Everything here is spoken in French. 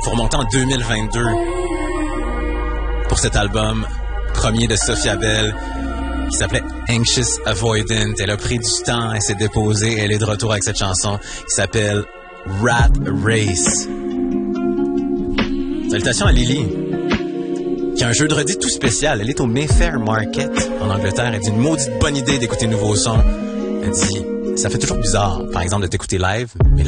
pour monter en 2022 pour cet album premier de Sophia Bell qui s'appelait Anxious Avoidant. Elle a pris du temps, elle s'est déposée, elle est de retour avec cette chanson qui s'appelle Rat Race. Salutations à Lily, qui a un jeudi tout spécial. Elle est au Mayfair Market en Angleterre. Elle dit une maudite bonne idée d'écouter nouveaux sons. Elle dit, ça fait toujours bizarre, par exemple, de t'écouter live, mais